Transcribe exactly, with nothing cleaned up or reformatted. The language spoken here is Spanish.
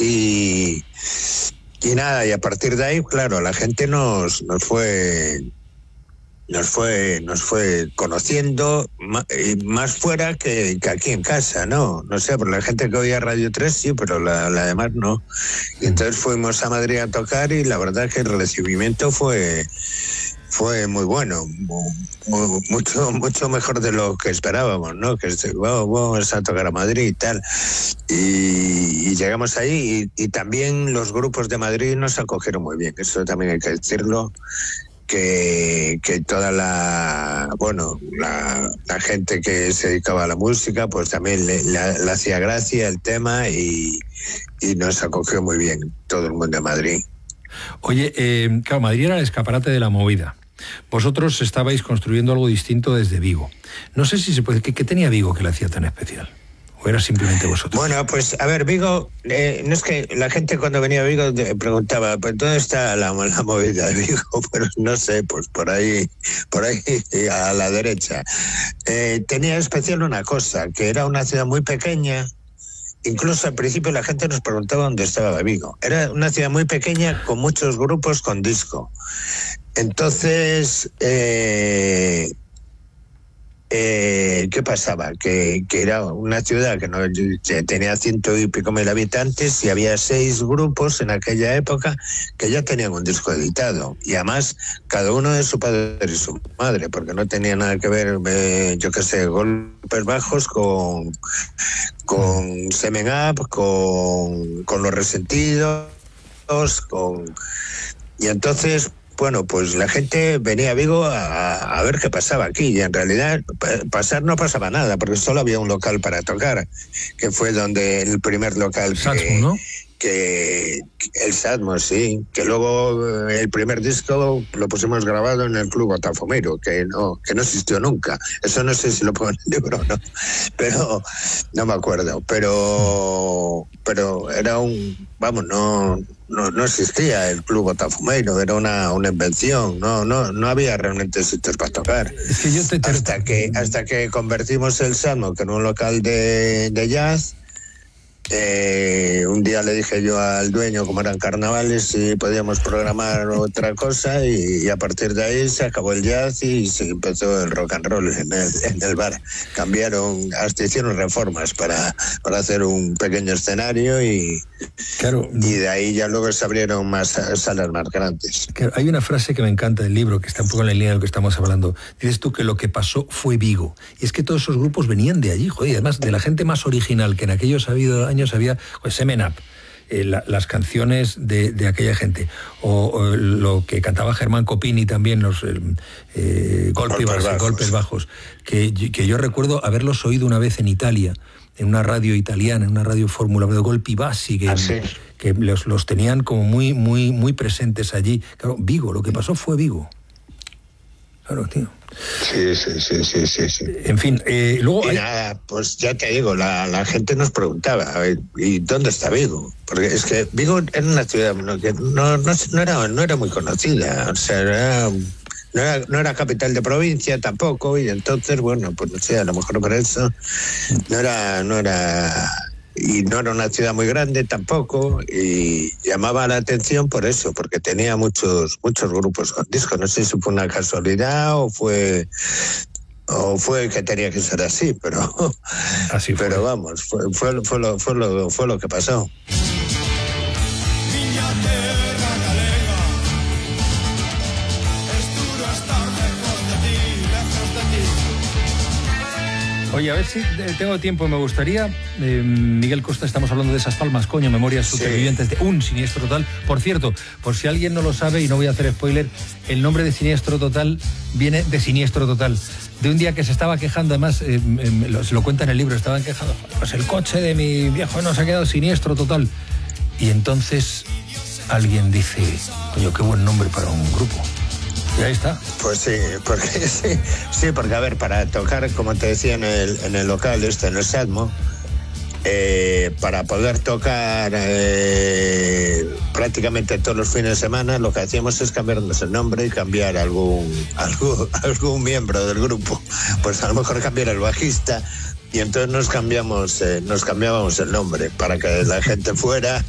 y, y nada, y a partir de ahí, claro, la gente nos, nos fue... nos fue nos fue conociendo más, más fuera que, que aquí en casa, ¿no? No sé, por la gente que oía Radio tres sí, pero la, la demás no. Y entonces fuimos a Madrid a tocar y la verdad que el recibimiento fue fue muy bueno, muy, muy, mucho mucho mejor de lo que esperábamos, ¿no? Que wow, vamos a tocar a Madrid y tal. Y, y llegamos ahí y, y también los grupos de Madrid nos acogieron muy bien, eso también hay que decirlo. Que, que toda la bueno la, la gente que se dedicaba a la música pues también le, le, le hacía gracia el tema y, y nos acogió muy bien todo el mundo de Madrid. Oye, eh, claro, Madrid era el escaparate de la movida. Vosotros estabais construyendo algo distinto desde Vigo. No sé si se puede... ¿Qué, qué tenía Vigo que le hacía tan especial? ¿O era simplemente vosotros? Bueno, pues a ver, Vigo, eh, no es que la gente cuando venía a Vigo preguntaba, pues ¿dónde está la, la movida de Vigo? Pero no sé, pues por ahí, por ahí a la derecha. Eh, tenía especial una cosa, que era una ciudad muy pequeña. Incluso al principio la gente nos preguntaba dónde estaba Vigo. Era una ciudad muy pequeña con muchos grupos con disco. Entonces... Eh, Eh, ¿qué pasaba? Que, que era una ciudad que no tenía ciento y pico mil habitantes y había seis grupos en aquella época que ya tenían un disco editado y además cada uno de su padre y su madre, porque no tenía nada que ver, eh, yo qué sé, Golpes Bajos con con Semen Up, con, con Los Resentidos, con y entonces bueno, pues la gente venía a Vigo a, a ver qué pasaba aquí y en realidad pasar no pasaba nada porque solo había un local para tocar, que fue donde el primer local que, Satmo, ¿no? que el Satmo, sí, que luego el primer disco lo pusimos grabado en el Club Botafumeiro, que no que no existió nunca. Eso no sé si lo pongo en el libro o no, pero no me acuerdo, pero pero era un, vamos, no no no existía el Club Botafumeiro, era una una invención, no no no había realmente sitios para tocar. Es que yo te, te... hasta que hasta que convertimos el Satmo en un local de, de jazz. Eh, un día le dije yo al dueño, como eran carnavales, si podíamos programar otra cosa y, y a partir de ahí se acabó el jazz y se empezó el rock and roll en el, en el bar. Cambiaron, hasta hicieron reformas para, para hacer un pequeño escenario y, claro, y de ahí ya luego se abrieron más salas más grandes. Claro, hay una frase que me encanta del libro, que está un poco en la línea de lo que estamos hablando. Dices tú que lo que pasó fue Vigo. Y es que todos esos grupos venían de allí, joder, además de la gente más original que en aquellos ha habido años había, pues Semen Up, eh, la, las canciones de, de aquella gente, o, o lo que cantaba Germán Copini también, los eh, eh, golpe golpes, bajos, bajos. golpes bajos, que, que yo recuerdo haberlos oído una vez en Italia, en una radio italiana, en una radio fórmula, de golpi bassi, que, ¿Ah, sí? que los, los tenían como muy, muy, muy presentes allí. Claro, Vigo, lo que pasó fue Vigo. Claro, tío. Sí, sí, sí, sí, sí, sí. En fin, eh, luego... Y hay... nada, pues ya te digo, la, la gente nos preguntaba, a ver, ¿y dónde está Vigo? Porque es que Vigo era una ciudad no, que no, no, no, era, no era muy conocida, o sea, era, no, era, no era capital de provincia tampoco, y entonces, bueno, pues no sé, a lo mejor por eso, no era... No era y no era una ciudad muy grande tampoco y llamaba la atención por eso, porque tenía muchos muchos grupos con discos. No sé si fue una casualidad o fue o fue que tenía que ser así, pero así fue. Pero vamos, fue fue, fue lo fue lo fue lo que pasó. Oye, a ver si tengo tiempo, me gustaría, eh, Miguel Costa, estamos hablando de esas palmas, coño, Memorias supervivientes, sí, de un siniestro total. Por cierto, por si alguien no lo sabe, y no voy a hacer spoiler, el nombre de Siniestro Total viene de Siniestro Total. De un día que se estaba quejando, además, eh, eh, lo, se lo cuenta en el libro, estaban quejando, pues el coche de mi viejo nos ha quedado siniestro total. Y entonces alguien dice, coño, qué buen nombre para un grupo. Y ahí está. Pues sí, porque sí, sí, porque a ver, para tocar, como te decía, en el, en el local este, en el Satmo, eh, para poder tocar eh, prácticamente todos los fines de semana, lo que hacíamos es cambiarnos el nombre y cambiar algún, algún, algún miembro del grupo. Pues a lo mejor cambiar el bajista, y entonces nos cambiamos, eh, nos cambiábamos el nombre para que la gente fuera